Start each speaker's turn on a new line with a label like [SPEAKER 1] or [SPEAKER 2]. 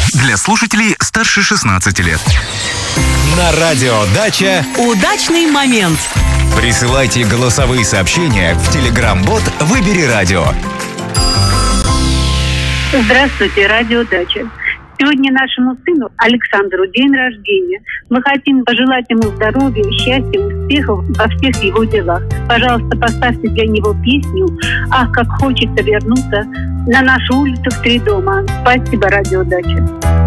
[SPEAKER 1] Для слушателей старше 16 лет.
[SPEAKER 2] На радио «Дача»
[SPEAKER 3] удачный момент.
[SPEAKER 2] Присылайте голосовые сообщения в Telegram-бот «Выбери радио».
[SPEAKER 4] Здравствуйте, радио «Дача». Сегодня нашему сыну Александру день рождения. Мы хотим пожелать ему здоровья, счастья, успехов во всех его делах. Пожалуйста, поставьте для него песню «Ах, как хочется вернуться на нашу улицу в 3 дома». Спасибо, радио «Дача».